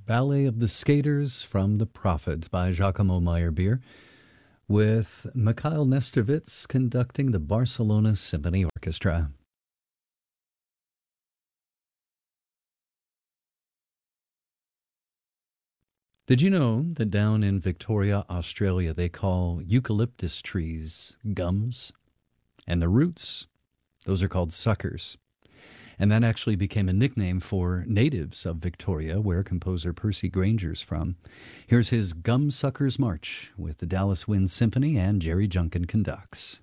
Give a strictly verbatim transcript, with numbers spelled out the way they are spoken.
Ballet of the Skaters from The Prophet by Giacomo Meyerbeer, with Mikhail Nestorvitz conducting the Barcelona Symphony Orchestra. Did you know that down in Victoria, Australia, they call eucalyptus trees gums? And the roots, those are called suckers. And that actually became a nickname for natives of Victoria, where composer Percy Granger's from. Here's his Gum Suckers March with the Dallas Wind Symphony and Jerry Junkin conducts.